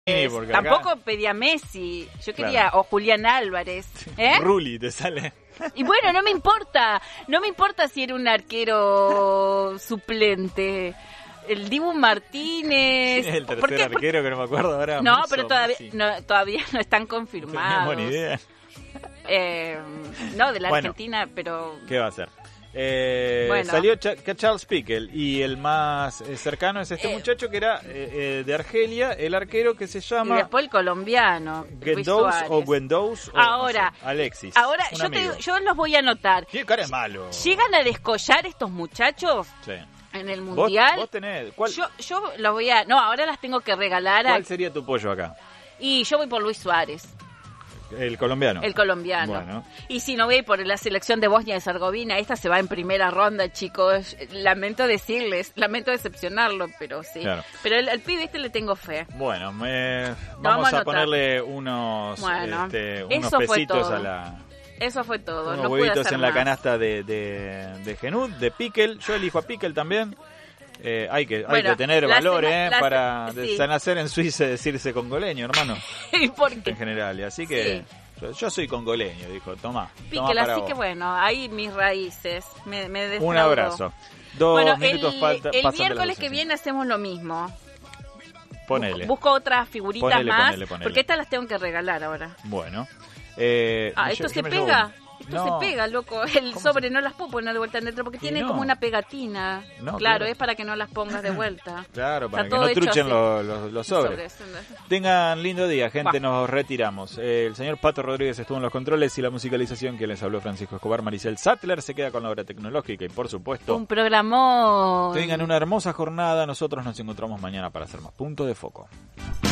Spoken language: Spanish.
Porque tampoco pedía Messi, yo quería o Julián Álvarez, Rulli te sale. Y bueno, no me importa si era un arquero suplente. El Dibu Martínez. ¿Quién es el tercer arquero que no me acuerdo ahora? No, pero todavía no están confirmados. No tenemos ni idea. No, de la Argentina, pero... ¿Qué va a hacer? Salió Charles Piquel y el más cercano es este muchacho que era de Argelia, el arquero que se llama... Y después el colombiano. Guendouzi ahora, no sé, Alexis. Ahora, yo los voy a anotar. ¿Qué cara es malo? ¿Llegan a descollar estos muchachos? Sí. En el Mundial. ¿Vos tenés? ¿Cuál? Yo los voy a... No, ahora las tengo que regalar. ¿Cuál sería tu pollo acá? Y yo voy por Luis Suárez. ¿El colombiano? El colombiano. Bueno. Y si no voy a ir por la selección de Bosnia y Herzegovina, esta se va en primera ronda, chicos. Lamento decepcionarlo, pero sí. Claro. Pero al pibe le tengo fe. Bueno, vamos a ponerle unos pesitos a la... Eso fue todo. Unos huevitos en la canasta de Genut, de Piquel. Yo elijo a Piquel también. Hay que tener valor para nacer en Suiza y decirse congoleño, hermano. ¿Y por qué? En general. Y así que yo soy congoleño, dijo. Tomá. Piquel, así que bueno, ahí mis raíces. Me un abrazo. 2 minutos falta. El miércoles que viene hacemos lo mismo. Ponele. Busco otras figuritas más. Ponele. Porque estas las tengo que regalar ahora. Bueno. ¿Esto se pega? Se pega, loco. El sobre no las puedo poner de vuelta dentro porque tiene como una pegatina. No, claro, es para que no las pongas de vuelta. Claro, para que no truchen los sobres. Tengan lindo día, gente. Nos retiramos. El señor Pato Rodríguez estuvo en los controles y la musicalización. Que les habló Francisco Escobar. Maricel Sattler se queda con la hora tecnológica y por supuesto un programón. Tengan una hermosa jornada. Nosotros nos encontramos mañana para hacer más Punto de Foco.